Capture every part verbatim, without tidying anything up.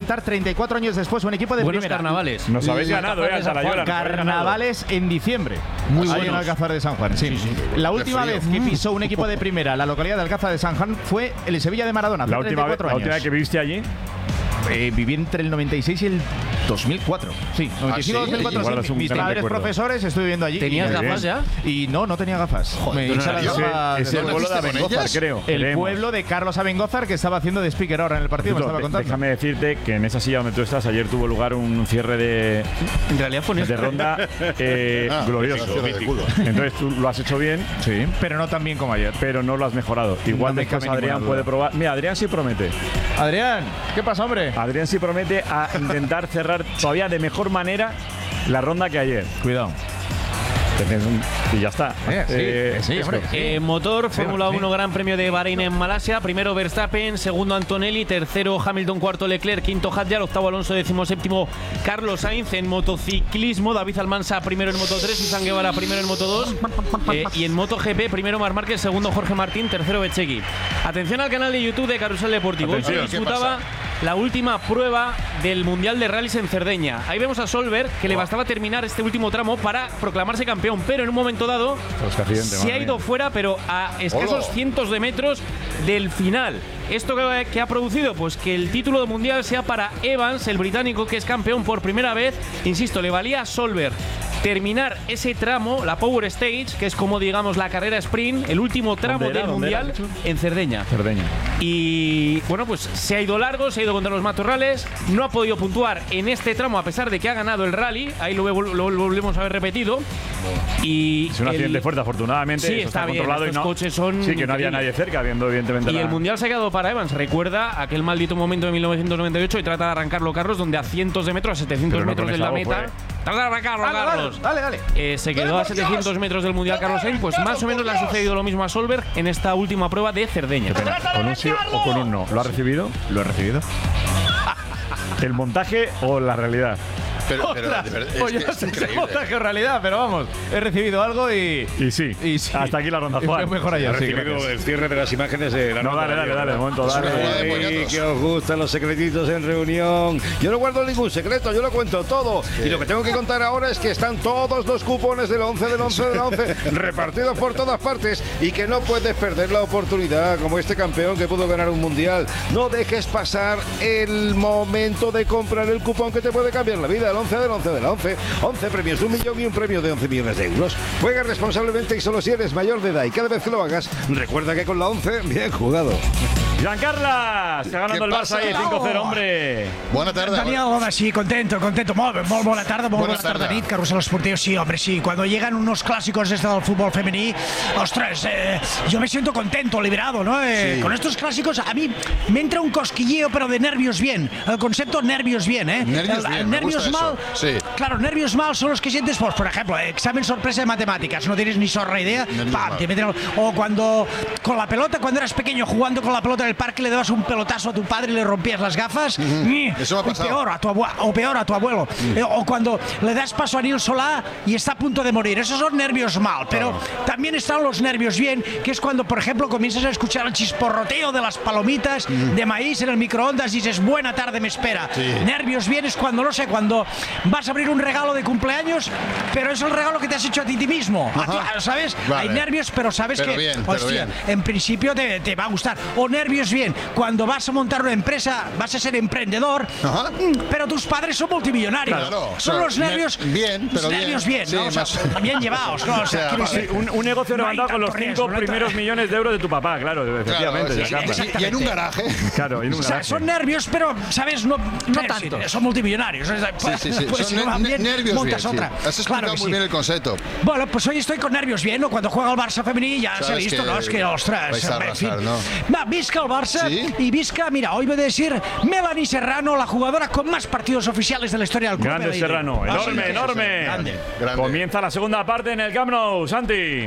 presentar treinta y cuatro años después un equipo de Buenos primera. carnavales. Nos habéis ganado, eh, Alzarayola. Carnavales en diciembre. Muy Ahí en buenos. Alcázar de San Juan. Sí. Sí, sí. La última frío. vez que pisó un equipo de primera la localidad de Alcázar de San Juan fue el Sevilla de Maradona. hace La última, vez, treinta y cuatro la última vez años. que viviste allí. Eh, viví entre el noventa y seis y el dos mil cuatro. Sí, noventa y cinco ¿Ah, sí? dos mil cuatro. Guardas Sí. un Mis gran padres recuerdo. profesores, estuve viviendo allí. ¿Tenías y, gafas ya? Y no, no tenía gafas. Me tú no eché las eras- gafas Es de- el ¿No pueblo de naciste con Abengózar, ellas? creo. el creemos. pueblo de Carlos Abengózar, que estaba haciendo de speaker ahora en el partido, me estaba De- contando. Déjame decirte que en esa silla donde tú estás, ayer tuvo lugar un cierre de, En realidad fue de ronda eh, Ah, glorioso. cierre de culo. Entonces tú lo has hecho bien, Sí, pero no tan bien como ayer. pero no lo has mejorado. Igual No me después cabe Adrián ninguna puede duda. probar. Mira, Adrián sí promete. Adrián, ¿qué pasa, hombre? Adrián sí promete a intentar cerrar todavía de mejor manera la ronda que ayer. Cuidado. Y ya está. Eh, sí, Eh, sí, hombre. Eh, motor, Fórmula sí. uno, Gran Premio de Bahrein en Malasia. Primero Verstappen, segundo Antonelli, tercero Hamilton, cuarto Leclerc, quinto Hadjar, octavo Alonso, décimo séptimo Carlos Sainz. En motociclismo, David Almansa primero en Moto tres, Izan Guevara primero en Moto dos. Eh, y en MotoGP, primero Marc Márquez, segundo Jorge Martín, tercero Becchegui. Atención al canal de YouTube de Carrusel Deportivo. Hoy se Atención. ¿Qué disputaba la última prueba del Mundial de Rallys en Cerdeña. Ahí vemos a Solberg, que le bastaba terminar este último tramo para proclamarse campeón, pero en un momento dado Pues qué accidente, se madre ha ido mía. fuera, pero a escasos Hola. cientos de metros del final. ¿Esto que, que ha producido? Pues que el título mundial sea para Evans, el británico, que es campeón por primera vez. Insisto, le valía a Solberg terminar ese tramo, la Power Stage, que es como digamos la carrera sprint, el último tramo ¿Dónde era? del ¿Dónde era, mundial has dicho? en Cerdeña. Cerdeña. Y bueno, pues se ha ido largo, se ha ido contra los matorrales, no ha podido puntuar en este tramo a pesar de que ha ganado el rally, ahí lo, lo- lo volvemos a ver repetido. Y Es un el- accidente fuerte, afortunadamente. Sí, eso está bien, controlado y estos no. coches son Sí, que no había increíbles. nadie cerca, viendo evidentemente Y la- el mundial se ha quedado para Evans. Recuerda aquel maldito momento de mil novecientos noventa y ocho y trata de arrancarlo Carlos, donde a cientos de metros, a setecientos Pero no metros con de esa la voz, meta, fue. trata de arrancarlo, Dale, Carlos. dale, dale. Eh, se quedó a setecientos metros del mundial Carlos Sainz. Pues más o menos le ha sucedido lo mismo a Solberg en esta última prueba de Cerdeña. Qué pena. ¿Con un sí o con un no? ¿Lo ha recibido? ¿Lo he recibido? ¿El montaje o la realidad? Pero, pero de verdad, es, Pues que yo no es sé si increíble. montaje o realidad, pero vamos, he recibido algo y. Y sí. Y sí. Hasta aquí la ronda, Y fue Juan. mejor ayer, Ha sí, recibido gracias. el cierre de las imágenes de la No, nota dale, dale, radio. dale, de momento, Es una dale. bola de Ay, pollotos. que os gustan los secretitos en reunión. Yo no guardo ningún secreto, yo lo cuento todo. Y lo que tengo que contar ahora es que están todos los cupones del once, del once, del once repartidos por todas partes y que no puedes perder la oportunidad como este campeón que pudo ganar un mundial. No dejes pasar el momento de comprar el cupón que te puede cambiar la vida. El once del once del once. once premios de un millón y un premio de once millones de euros. Juega responsablemente y solo si eres mayor de edad. Y cada vez que lo hagas, recuerda que con la once, bien jugado. Giancarla, está ganando ¿Qué el Barça pasa? ahí cinco cero, hombre. Bona tarda. Daniel, home, sí, contento, contento. Molt, bé, molt bona tarda, molt Buenas bona tarda, tardes. nit, Carrusel Esportivo. Sí, hombre, sí. Cuando llegan unos clásicos desde el fútbol femení, ostras, eh, yo me siento contento, liberado, ¿no? Eh, Sí. Con estos clásicos a mí me entra un cosquilleo, pero de nervios bien. El concepto nervios bien, ¿eh? Nervios El- bien, me nervios gusta mal. eso. Sí. Claro, nervios mal son los que sientes, pues, por ejemplo, eh, examen sorpresa de matemáticas, no tienes ni zorra idea. Nervios Pam, mal. te meten el- o cuando con la pelota, cuando eras pequeño jugando con la pelota en el parque, le dabas un pelotazo a tu padre y le rompías las gafas. Mm. Eso me ha O pasado. peor, a tu abue- o peor a tu abuelo. Eh, o cuando le das paso a Nil Solá y está a punto de morir. Esos son nervios mal. Pero también están los nervios bien, que es cuando, por ejemplo, comienzas a escuchar el chisporroteo de las palomitas de maíz en el microondas y dices, buena tarde me espera. Sí. Nervios bien es cuando, no sé, cuando vas a abrir un regalo de cumpleaños, pero es el regalo que te has hecho a ti mismo. A Ajá. tu- ¿Sabes? Vale. Hay nervios, pero sabes Pero que, bien, pero hostia, bien. en principio te, te va a gustar. O nervios bien, cuando vas a montar una empresa, vas a ser emprendedor, Ajá. mm, pero tus padres son multimillonarios. Claro, son o sea, los nervios ne- bien, pero bien. nervios bien, Sí, ¿no? O sea, más- bien llevados, ¿no? O sea, O sea, quiero sí, decir, Un, un negocio no hay levantado con los tanto cinco riesgo, no hay primeros tanto- millones de euros de tu papá, claro, efectivamente. Claro, sí, Giancarla. y, y en un garaje. Claro, en un O sea, garaje. son nervios, pero, ¿sabes? No, no tanto. Son multimillonarios. O sea, Sí, sí, sí. pues, Son si no van ne- bien, nervios montas bien, sí. otra. Has explicado Claro que muy sí. bien el concepto. Bueno, pues hoy estoy con nervios bien, ¿no? Cuando juega el Barça femení ya se ha Sabes visto, que ¿no? Es que, ostras, vais a en fin. arrasar, ¿no? Va, visca el Barça ¿Sí? y visca, mira, hoy voy a decir Melanie Serrano, la jugadora con más partidos oficiales de la historia del club. Grande Elite. Serrano, Ah, enorme, sí, enorme. grande. Grande. Comienza la segunda parte en el Camp Nou, Santi.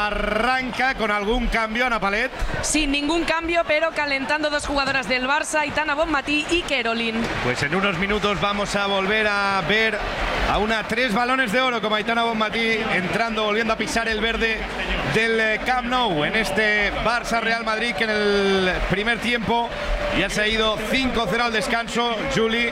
Arranca con algún cambio, Ana Palet. Sin ningún cambio, pero calentando dos jugadoras del Barça, Aitana Bonmatí y Caroline. Pues en unos minutos vamos a volver a ver a una tres balones de oro como Aitana Bonmatí entrando, volviendo a pisar el verde del eh, Camp Nou en este Barça Real Madrid, que en el primer tiempo ya se ha ido cinco cero al descanso. Juli.